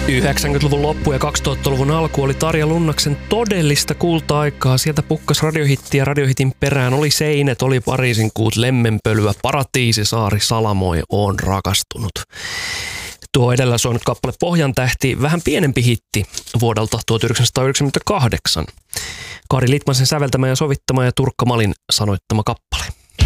90-luvun loppu ja 2000-luvun alku oli Tarja Lunnaksen todellista kulta-aikaa. Sieltä pukkas radiohittiä radiohitin perään. Oli Seinet, oli Pariisin kuut, Lemmenpölyä, Paratiisisaari, Salamoi, Oon rakastunut. Tuo edellä soinut kappale Pohjantähti, vähän pienempi hitti vuodelta 1998. Kari Litmasen säveltämä ja sovittama ja Turkka Malin sanoittama kappale.